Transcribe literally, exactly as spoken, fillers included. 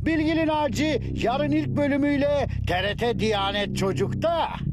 Bilgili Naci yarın ilk bölümüyle T R T Diyanet Çocuk'ta.